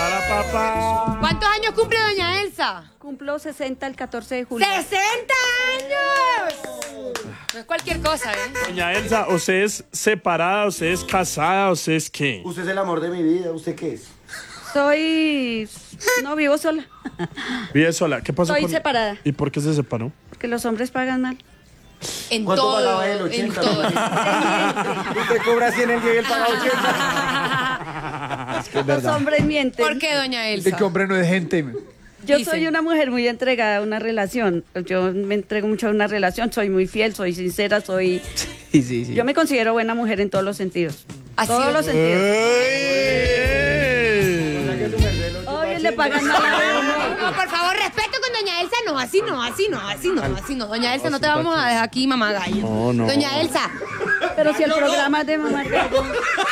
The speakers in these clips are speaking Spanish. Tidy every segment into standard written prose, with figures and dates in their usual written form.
¿Cuántos años cumple doña Elsa? Cumplo 60 el 14 de julio. ¡60 años! No es cualquier cosa, ¿eh? Doña Elsa, ¿usted es separada, usted es casada, usted es qué? Usted es el amor de mi vida, ¿usted qué es? No, vivo sola. Vive sola. ¿Qué pasó? Soy separada. ¿Y por qué se separó? Porque los hombres pagan mal. En ¿Cuánto todo, pagaba él? en 80. todo. Usted cobra 100 el día y él paga 80. Es que es Los verdad. hombres mienten. ¿Por qué, doña Dice Elsa? que hombre no es gente. Yo Dicen. soy una mujer muy entregada a una relación. Yo me entrego mucho a una relación. Soy muy fiel, soy sincera, Sí. Yo me considero buena mujer en todos los sentidos. Así Todos es. los sentidos. Oye, le pagan mal a uno. No, por favor, respeto con doña Elsa. No, así no, así no, así no, así no. Doña Elsa, no te vamos a dejar aquí, mamá gallo. No, no. Doña Elsa. Pero si el programa es de mamá gallo.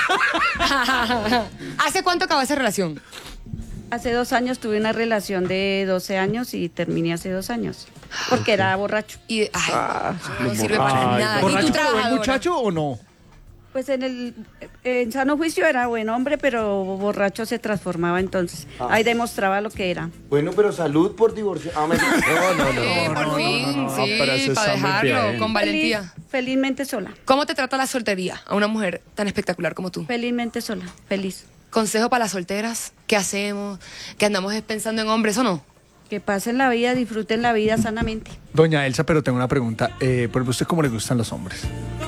¿Hace cuánto acabó esa relación? Hace 2 años tuve una relación de 12 años y terminé hace 2 años. Porque era borracho. Y, no sirve para Ay, nada. ¿Y ¿Borracho tú pero buen trabajadora? muchacho o no? Pues en sano juicio era buen hombre, pero borracho se transformaba entonces. Ahí demostraba lo que era. Bueno, pero salud por divorcio. No, no, no. Por fin, no, pero sí, eso para está muy dejarlo, bien. con valentía. Felizmente sola. ¿Cómo te trata la soltería a una mujer tan espectacular como tú? Felizmente sola. Feliz. Consejo para las solteras, ¿qué hacemos? ¿Qué andamos pensando en hombres o no? Que pasen la vida, disfruten la vida sanamente. Doña Elsa, pero tengo una pregunta. Por ejemplo, ¿usted cómo le gustan los hombres?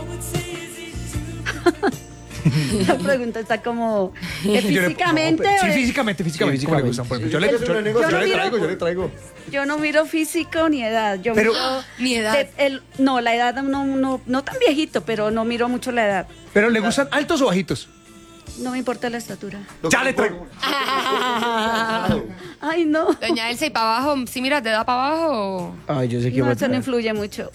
La pregunta está como físicamente. Sí, físicamente ¿cómo le gustan? Por ejemplo, yo le traigo. Yo no miro físico ni edad. Yo Pero- miro Ni edad. no, la edad no tan viejito, pero no miro mucho la edad. ¿Pero le gustan altos o bajitos? No me importa la estatura. Ya le traigo. Ay, no. Doña Elsa, ¿y para abajo? ¿Sí mira, te da para abajo o...? Ay, yo sé que No, eso no influye mucho.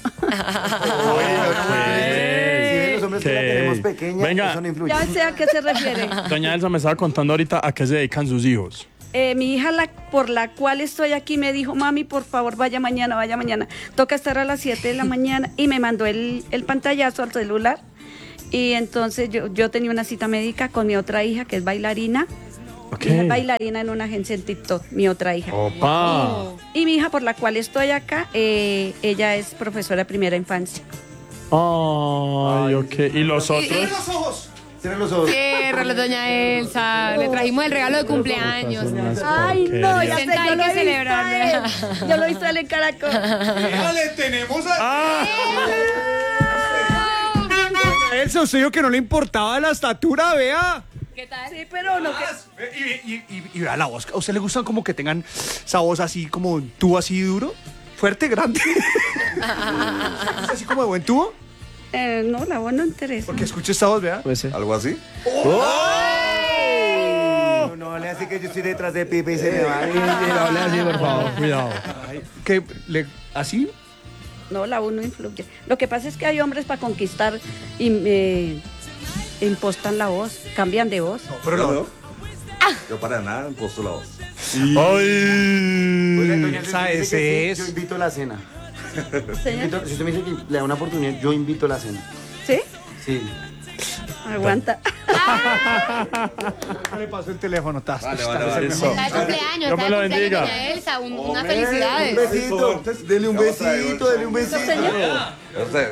Si los hombres que la tenemos pequeña, Venga. eso no influye. Ya sé a qué se refiere. Doña Elsa me estaba contando ahorita a qué se dedican sus hijos. Mi hija, por la cual estoy aquí, me dijo, mami, por favor, vaya mañana, vaya mañana. Toca estar a las 7 de la mañana. Y me mandó el pantallazo al celular. Y entonces yo tenía una cita médica con mi otra hija, que es bailarina. Ok. Mi hija es bailarina en una agencia en TikTok, mi otra hija. Opa. Y mi hija, por la cual estoy acá, ella es profesora de primera infancia. Ay, ok. ¿Y los otros? Cierra los ojos. Ciérrale, doña Elsa. Le trajimos el regalo de cumpleaños. Ay, no, ya sé, Senta, yo hay lo que he visto celebrar. a él. Yo lo he visto a él en Caracol. Elsa, usted dijo que no le importaba la estatura, vea. ¿Qué tal? Sí, pero no que... Y vea la voz. ¿A usted le gustan como que tengan esa voz así como un tubo así duro? Fuerte, grande. Así como de buen tubo. no, la voz no interesa. Porque escuche esta voz, vea. ¿Algo así? No le hace que yo estoy detrás de Pipe y se me va. Hable así, por favor. Cuidado. ¿Qué? ¿Así? No, la voz no influye. Lo que pasa es que hay hombres para conquistar y impostan la voz, cambian de voz. Pero no. Yo para nada imposto la voz. Ay. Oiga, doña Esa Elsa, dice que es. sí, yo invito a la cena. Señor, Si usted me dice que le da una oportunidad, yo invito a la cena. ¿sí? Sí. Aguanta. Le paso el teléfono, tas. Vale. Eso. Está de cumpleaños, Dios está me de lo cumpleaños, bendiga. doña Elsa. Unas Un felicidades. besito. Dele un Ya traigo el besito, dele un besito. Ustedes.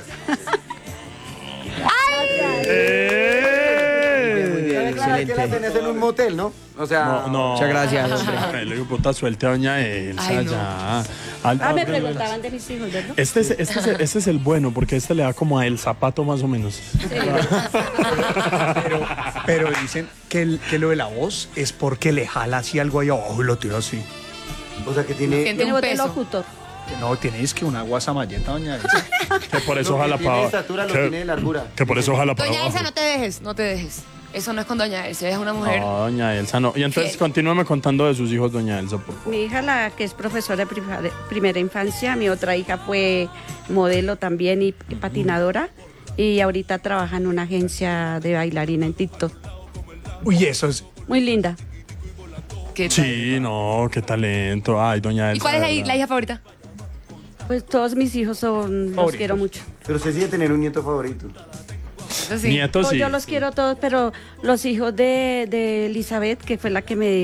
Claro que la cena es en un motel, ¿no? O sea, No. Muchas gracias, hombre. Le digo, puta, suelte a doña Elsa Ay, no. ya. Me preguntaban de mis hijos, ¿verdad? Este es el bueno, porque este le da como a el zapato más o menos. Pero dicen que lo de la voz es porque le jala así algo ahí abajo y lo tira así. o sea que tiene... Siente Tiene un voz de peso. locutor. No, tienes que una guasamalleta, doña Elsa. Que por eso Lo que jala tiene para de estatura lo tiene de largura. Que por eso jala para Doña abajo. Elsa, no te dejes, no te dejes. Eso no es con doña Elsa, es una mujer. No, doña Elsa no. Y entonces Fiel. continúeme contando de sus hijos, doña Elsa, por favor. Mi hija, la que es profesora de primera infancia, mi otra hija fue modelo también y patinadora. Y ahorita trabaja en una agencia de bailarina en TikTok. Uy, eso es. Muy linda. ¿Qué tal? Sí, no, qué talento. Ay, doña Elsa. ¿Y cuál es de verdad. la hija favorita? Pues todos mis hijos los Favoritos. quiero mucho. Pero usted sigue tener un nieto favorito. Eso sí. Nietos, Pues sí. yo los quiero todos, pero los hijos de Elizabeth, que fue la que me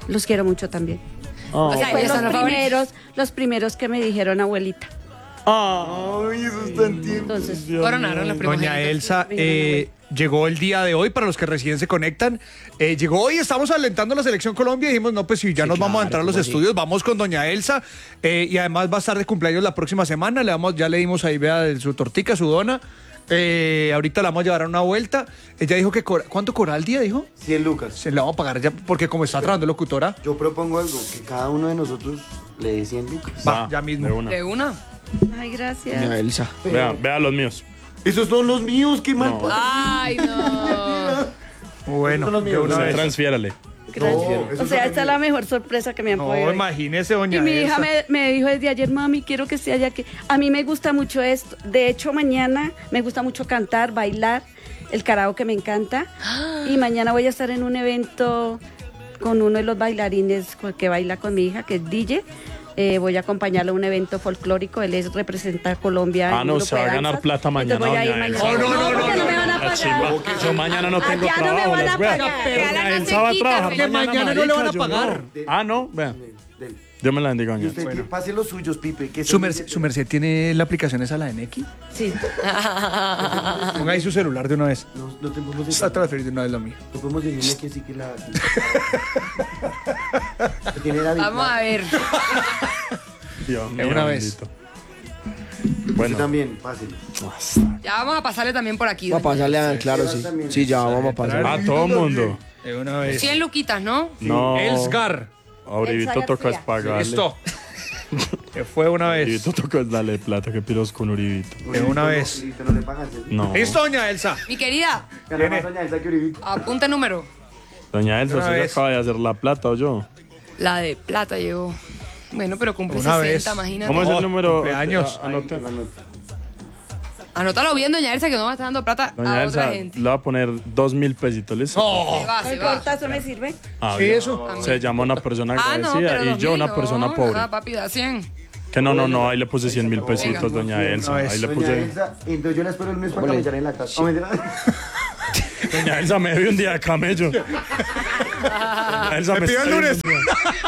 los quiero mucho también. O sea, Fue ellos son los favoritos. los primeros que me dijeron abuelita. Ay, eso está en tiempo. Entonces, Coronaron los primogénitos. Doña Elsa, llegó el día de hoy, para los que recién se conectan, llegó hoy, estamos alentando la Selección Colombia y dijimos, no, pues si ya nos vamos a entrar a los estudios, vamos con Doña Elsa, y además va a estar de cumpleaños la próxima semana, ya le dimos ahí, vea, su tortica, su dona, ahorita la vamos a llevar a una vuelta, ella dijo que, ¿cuánto cobra al día, dijo? 100 lucas. Se la vamos a pagar ya, porque como está trabajando locutora, Yo propongo algo, que cada uno de nosotros le dé 100 lucas. va, ya mismo. De una. ¿De una? ay, gracias. Elsa. Vea los míos. Esos son los míos, qué mal. No. Ay, no. Bueno, Son los de míos. una Usted vez. transfiérale. Gracias. eso O sea, son esta es la mejor sorpresa que me han podido No, dar. imagínese, doña Y mi Elsa. hija me dijo desde ayer, mami, quiero que esté allá. Que a mí me gusta mucho esto. De hecho, mañana me gusta mucho cantar, bailar, el karaoke me encanta. Y mañana voy a estar en un evento con uno de los bailarines que baila con mi hija, que es DJ. Voy a acompañarlo a un evento folclórico. Él representa a Colombia. Ah, en no, un se grupo va de a ganar danza. plata mañana, Entonces voy a ir doña mañana. Elsa. Porque no me van a La pagar. chimba. Yo mañana no tengo Allá no me trabajo. van a las vea. pagar. Pero Doña no se Elsa va a quita, trabajar que mañana no le van a marica, yo pagar. no. Ah, no, vea. Del- Dios me la bendiga, doña Y Elsa. usted pase los suyos, Pipe. Que ¿Su merced tiene la aplicación esa, la de Neki? Sí. Ponga ahí su celular de una vez. No te podemos Está decir. transferido de una vez lo mío. No podemos decirle que sí que la. Que tiene la Vamos a ver. Dios mío, una vez. bendito. Usted Bueno, también, pásele. Ya vamos a pasarle también por aquí. Va a doña pasarle Elsa. a claro, sí. Sí, ya vamos a pasar. a todo mundo. De una vez. 100 luquitas, ¿no? No. Elsgar. Ahorita Elsa toca García. pagarle. Listo. Que fue una vez. Ahorita toca darle plata que piros con Uribito. De una vez. Uribito no le pagan. ¿sí? No. Listo, doña Elsa. Mi querida, Gana más doña Elsa que Uribito. apunta el número. Doña Elsa, Una ¿usted vez. acaba de hacer la plata o yo? La de plata llegó. Bueno, pero cumple Una 60, vez. imagínate. ¿Cómo es el Oh, número? cumpleaños. Anota. Anótalo bien, doña Elsa, que no va a estar dando plata Doña a Elsa, otra gente. le va a poner 2.000 pesitos, ¿listo? Se va, No se va. importa, eso me sirve. Ah, ¿Qué bien. eso? Se llama una persona Ah, no, agradecida pero y yo 2000, una persona no, pobre. Ah, papi, da 100. Que no, ahí le puse 100.000 pesitos, doña Elsa. Ahí le Doña puse. Elsa, entonces yo la espero el lunes para camellar en la casa. Oh, mentira. Doña Elsa me debe un día de camello. Doña Elsa Me pido el está lunes. viendo.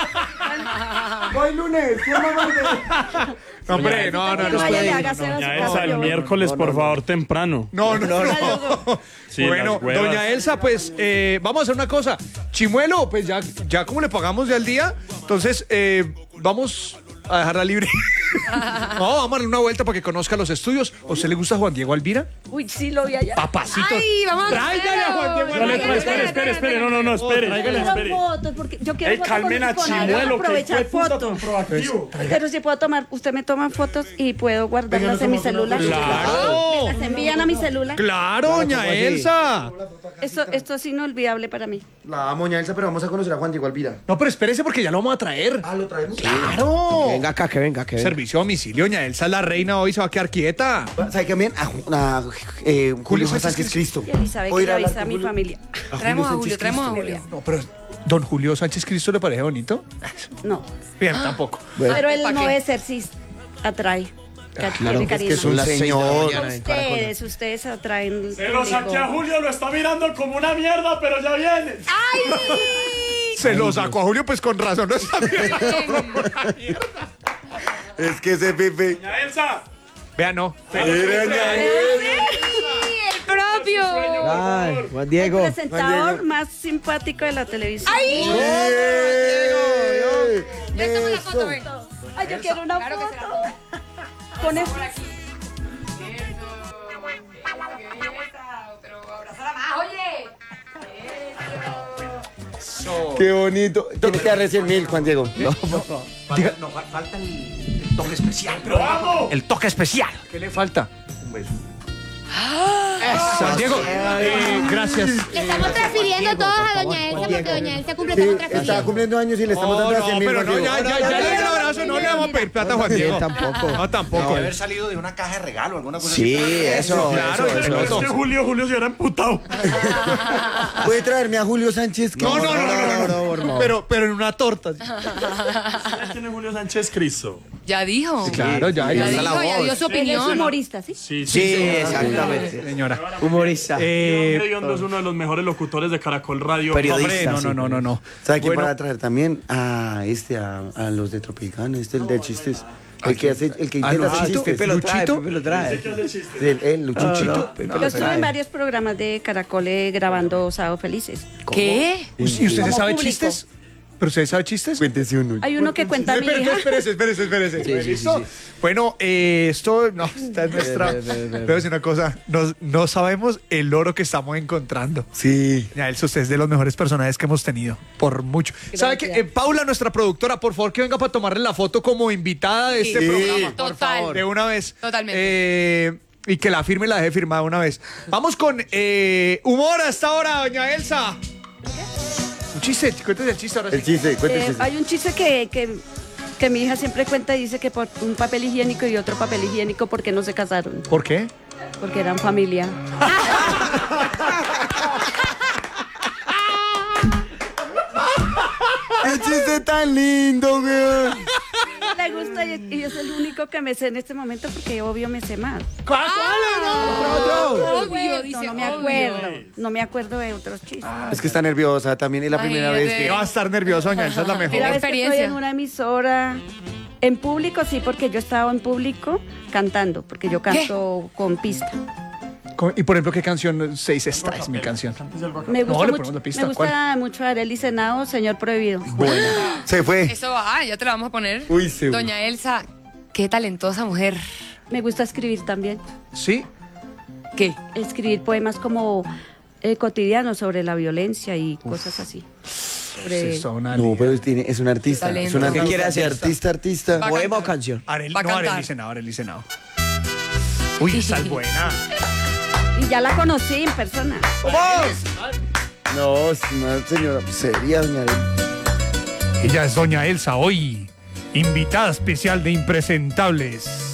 Voy lunes, ¿quién va a No, hombre, no. Vaya, le haga cero a su Doña casa, Elsa, el yo voy. miércoles, por favor, temprano. No. Sí, Bueno, las huevas. doña Elsa, pues vamos a hacer una cosa. Chimuelo, pues ya como le pagamos ya el día, entonces vamos a dejarla libre. No, vamos a darle una vuelta para que conozca los estudios. ¿A usted le gusta Juan Diego Alvira? Uy, sí, lo vi allá. Papacito. Ay, vamos a Tráigale a Juan Diego Dale, Alvira. espere, no, espere. Quiero fotos, porque yo quiero fotos Calmen a con algo, Chimuelo, que aprovechar fue puta fotos. comprobativo. Pero si puedo tomar, usted me toma fotos y puedo guardarlas en mi celular. Claro. Me las envían a mi celular. Claro, doña Elsa. Esto es inolvidable para mí. La amo, doña Elsa, pero vamos a conocer a Juan Diego Alvira. No, pero espérese porque ya lo vamos a traer. Ah, ¿lo traemos? Claro. Venga acá, que venga. Servicio a domicilio, doña Elsa, la reina hoy se va a quedar quieta. ¿Sabe qué también? A Julio Sánchez Cristo. Y Elizabeth, Voy que a ir le hablar avisa a con mi Julio. familia. Traemos a Sánchez Julio, traemos a Cristo. Julio. No, pero don Julio Sánchez Cristo le parece bonito. No. Bien, tampoco. Pero él ¿pa' no qué? es ser sí atrae. Claro, Tiene es que es carisma. un señor. Ustedes atraen. Pero saqué a Julio, lo está mirando como una mierda, pero ya viene. Se lo sacó a Julio, pues con razón no está bien. Es que ese Pepe. Doña Elsa. Vea, no. ¡Sí, el propio! Ay, Juan El Diego. presentador más simpático de la televisión. ¡Ay! ¡Eh! Le tomo la foto, ven. Ay, yo quiero una Claro que se la foto. Con esto. Pero abrazala más, oye. ¡Qué bonito! Tiene que darle 100.000, Juan Diego. Falta el toque especial. El toque especial. ¿Qué le falta? Un beso. San Diego, gracias. Le estamos transfiriendo todos a doña Elsa porque doña Elsa cumple, estamos Está transfiriendo. cumpliendo años y le estamos dando a 100.000. pero Juan no, Diego. ya le di el abrazo, no le vamos a pedir plata a Juan Diego. Tampoco. No, tampoco. haber salido de una caja de regalo, alguna cosa Sí, eso. Claro, eso. Es que Julio se hubiera emputado. ¿Puede traerme a Julio Sánchez? No. no, por favor. pero en una torta. ¿Quién es Julio Sánchez Cristo? Ya dijo. Claro, ya Ya está dijo, ya dio su Él es opinión. humorista, ¿sí? Sí, exactamente. señora. Humorista. Hediondo es uno de los mejores locutores de Caracol Radio. Periodista. Hombre, no. ¿Sabe quién Bueno. van a traer también? A los de Tropicana, el de chistes. El que intenta hacer Luchito, chistes. Pepe lo trae, Luchito. Pepe lo trae. El Luchito. Yo estuve en varios programas de Caracol grabando Sábado Felices. ¿Qué? ¿Y usted Como sabe público. chistes? ¿Pero usted sabe chistes? Cuéntese uno. Hay uno que cuenta mi hija. Espérese. ¿Listo? Bueno, esto, no, esta es nuestra... Le voy a decir una cosa, no sabemos el oro que estamos encontrando. Sí. Ya, Elsa, usted es de los mejores personajes que hemos tenido, por mucho. ¿Sabe qué? Paula, nuestra productora, por favor, que venga para tomarle la foto como invitada de este Sí, programa. total. De una vez. Totalmente. Y que la firme y la deje firmada de una vez. Vamos con humor hasta ahora, doña Elsa. Un chiste, cuéntese el chiste ahora sí. El chiste, cuéntese. Hay un chiste que mi hija siempre cuenta y dice que por un papel higiénico y otro papel higiénico, ¿por qué no se casaron? ¿Por qué? Porque eran familia. ¡El chiste tan lindo, weón! Le gusta y es el único que me sé en este momento porque obvio me sé más. Obvio, dice, No me acuerdo. No me acuerdo de otros chistes. Es que está nerviosa también, es la primera vez ¿Qué que... va a estar nervioso, doña Elsa? Es la mejor. Mira, Primera vez que estoy experiencia. en una emisora. En público sí, porque yo estaba en público cantando, porque yo canto con pista. Y por ejemplo, ¿qué canción se dice? Esta es mi canción. Me gusta, le mucho, ponemos la pista, me gusta mucho Arely Senado, Señor Prohibido. Se fue. Eso va, ya te la vamos a poner. Uy, se- Doña Elsa, qué talentosa mujer. Me gusta escribir también. ¿Sí? ¿Qué? Escribir poemas como cotidianos sobre la violencia y cosas así. Sobre- Es una No, pero es un artista. Talento. Es un artista. ¿Qué quiere hacer? Artista. Va a ¿Poema o cantar. canción? Arely, Va a no, cantar. Arely Senado. Uy, esa es buena. Y ya la conocí en persona. No, es una señora seria, doña Arely. Ella es doña Elsa hoy, invitada especial de Impresentables.